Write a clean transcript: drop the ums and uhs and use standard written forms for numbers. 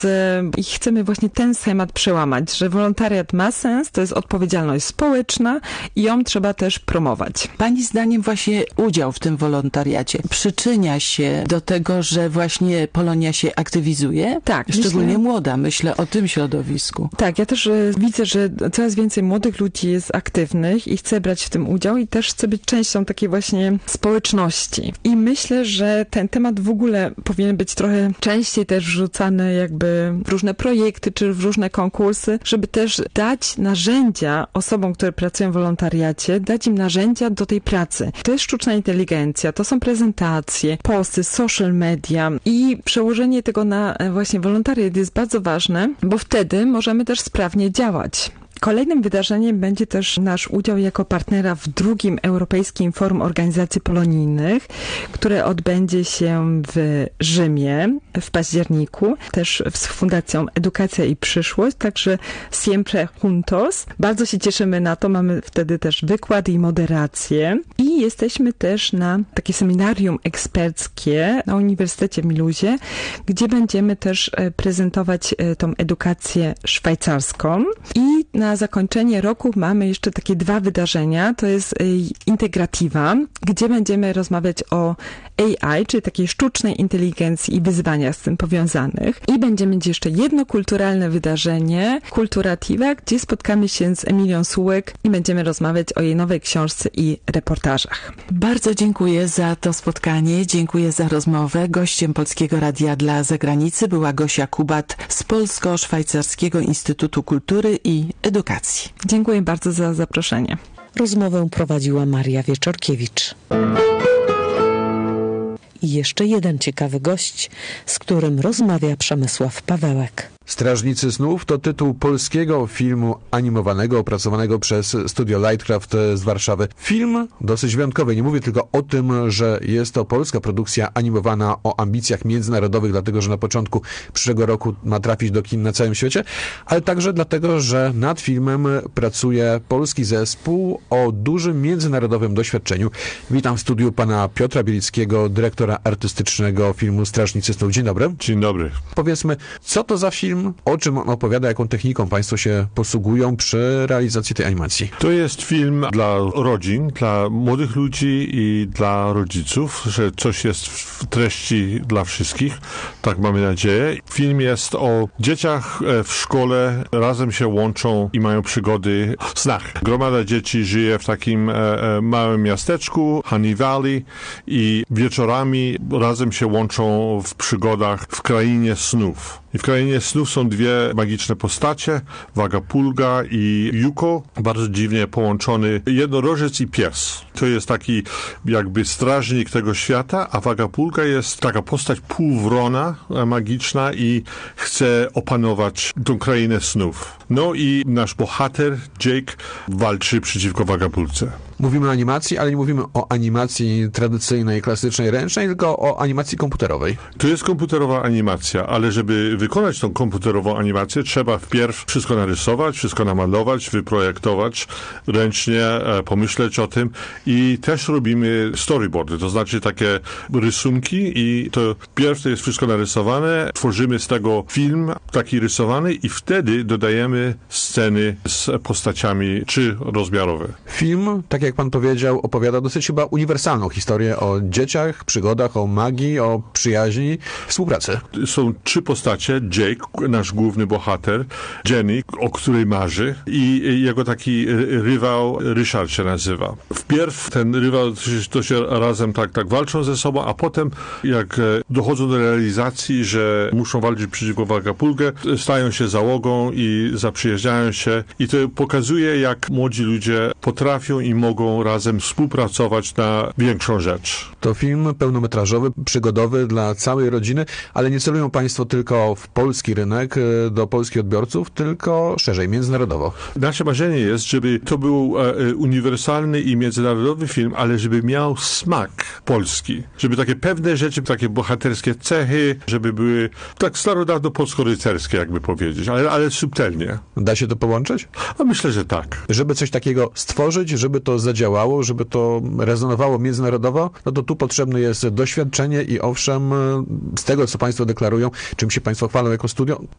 I chcemy właśnie ten schemat przełamać, że wolontariat ma sens, to jest odpowiedzialność społeczna i ją trzeba też promować. Pani zdaniem właśnie udział w tym wolontariacie przyczynia się do tego, że właśnie Polonia się aktywizuje? Tak. Szczególnie młoda, myślę o tym środowisku. Tak, ja też widzę, że coraz więcej młodych ludzi jest aktywnych i chce brać w tym udział i też chce być częścią takiej właśnie społeczności. I myślę, że ten temat w ogóle powinien być trochę częściej też wrzucany jakby w różne projekty czy w różne konkursy, żeby też dać narzędzia osobom, które pracują w wolontariacie, dać im narzędzia do tej pracy. To jest sztuczna inteligencja, to są prezentacje, posty, social media i przełożenie tego na właśnie wolontariat jest bardzo ważne, bo wtedy możemy też sprawnie działać. Kolejnym wydarzeniem będzie też nasz udział jako partnera w drugim Europejskim Forum Organizacji Polonijnych, które odbędzie się w Rzymie w październiku, też z Fundacją Edukacja i Przyszłość, także Siempre Juntos. Bardzo się cieszymy na to, mamy wtedy też wykład i moderację i jesteśmy też na takie seminarium eksperckie na Uniwersytecie w Miluzie, gdzie będziemy też prezentować tą edukację szwajcarską i na zakończenie roku mamy jeszcze takie 2 wydarzenia. To jest Integrativa, gdzie będziemy rozmawiać o AI, czyli takiej sztucznej inteligencji i wyzwaniach z tym powiązanych. I będziemy mieć jeszcze jedno kulturalne wydarzenie, Kulturativa, gdzie spotkamy się z Emilią Sułek i będziemy rozmawiać o jej nowej książce i reportażach. Bardzo dziękuję za to spotkanie, dziękuję za rozmowę. Gościem Polskiego Radia dla Zagranicy była Gosia Kubat z Polsko-Szwajcarskiego Instytutu Kultury i Edukacji. Dziękuję bardzo za zaproszenie. Rozmowę prowadziła Maria Wieczorkiewicz. I jeszcze jeden ciekawy gość, z którym rozmawia Przemysław Pawełek. Strażnicy snów to tytuł polskiego filmu animowanego opracowanego przez studio Lightcraft z Warszawy. Film dosyć wyjątkowy. Nie mówię tylko o tym, że jest to polska produkcja animowana o ambicjach międzynarodowych, dlatego że na początku przyszłego roku ma trafić do kin na całym świecie, ale także dlatego, że nad filmem pracuje polski zespół o dużym międzynarodowym doświadczeniu. Witam w studiu pana Piotra Bielickiego, dyrektora artystycznego filmu Strażnicy snów. Dzień dobry. Dzień dobry. Powiedzmy, co to za film? O czym on opowiada, jaką techniką państwo się posługują przy realizacji tej animacji? To jest film dla rodzin, dla młodych ludzi i dla rodziców, że coś jest w treści dla wszystkich, tak mamy nadzieję. Film jest o dzieciach w szkole, razem się łączą i mają przygody w snach. Gromada dzieci żyje w takim małym miasteczku, Honey Valley, i wieczorami razem się łączą w przygodach w krainie snów. I w krainie snów są 2 magiczne postacie, Wagapulga i Yuko, bardzo dziwnie połączony jednorożec i pies. To jest taki jakby strażnik tego świata, a Wagapulga jest taka postać półwrona magiczna i chce opanować tą krainę snów. No i nasz bohater, Jake, walczy przeciwko Wagapulce. Mówimy o animacji, ale nie mówimy o animacji tradycyjnej, klasycznej, ręcznej, tylko o animacji komputerowej. To jest komputerowa animacja, ale żeby wykonać tą komputerową animację, trzeba wpierw wszystko narysować, wszystko namalować, wyprojektować ręcznie, pomyśleć o tym i też robimy storyboardy, to znaczy takie rysunki i to wpierw to jest wszystko narysowane, tworzymy z tego film taki rysowany i wtedy dodajemy sceny z postaciami 3-rozmiarowe. Film, tak jak pan powiedział, opowiada dosyć chyba uniwersalną historię o dzieciach, przygodach, o magii, o przyjaźni, współpracy. Są 3 postacie. Jake, nasz główny bohater, Jenny, o której marzy, i jego taki rywał, Ryszard się nazywa. Wpierw ten rywal to się razem tak walczą ze sobą, a potem jak dochodzą do realizacji, że muszą walczyć przeciwko Wagapulgę, stają się załogą i zaprzyjaźniają się i to pokazuje, jak młodzi ludzie potrafią i mogą razem współpracować na większą rzecz. To film pełnometrażowy, przygodowy dla całej rodziny, ale nie celują państwo tylko w polski rynek, do polskich odbiorców, tylko szerzej, międzynarodowo. Nasze marzenie jest, żeby to był uniwersalny i międzynarodowy film, ale żeby miał smak polski. Żeby takie pewne rzeczy, takie bohaterskie cechy, żeby były tak starodawno polsko-rycerskie, jakby powiedzieć, ale subtelnie. Da się to połączyć? A myślę, że tak. Żeby coś takiego z stworzyć, żeby to zadziałało, żeby to rezonowało międzynarodowo, no to tu potrzebne jest doświadczenie i owszem, z tego, co państwo deklarują, czym się państwo chwalą jako studio,